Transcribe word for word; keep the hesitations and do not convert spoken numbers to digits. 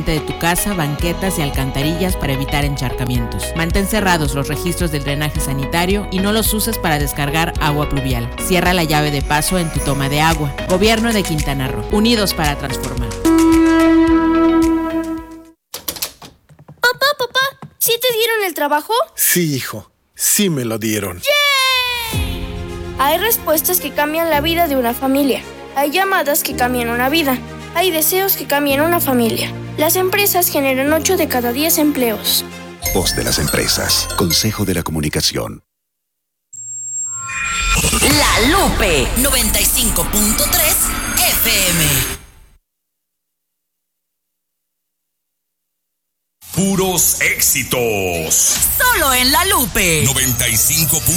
frente de tu casa banquetas y alcantarillas para evitar encharcamientos. Mantén cerrados los registros del drenaje sanitario y no los uses para descargar agua pluvial. Cierra la llave de paso en tu toma de agua. Gobierno de Quintana Roo. Unidos para transformar. Papá, papá, ¿sí te dieron el trabajo? Sí, hijo. Sí me lo dieron. ¡Yay! Hay respuestas que cambian la vida de una familia. Hay llamadas que cambian una vida. Hay deseos que cambian una familia. Las empresas generan ocho de cada diez empleos. Voz de las empresas. Consejo de la Comunicación. La Lupe noventa y cinco punto tres F M. Puros éxitos. Solo en La Lupe noventa y cinco.